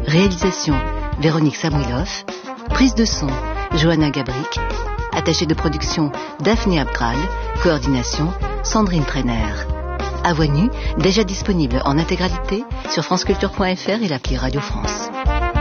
Réalisation Véronique Samouilov. Prise de son Johanna Gabrick. Attachée de production Daphné Abkral. Coordination Sandrine Trainer. À Voix nue, déjà disponible en intégralité sur franceculture.fr et l'appli Radio France.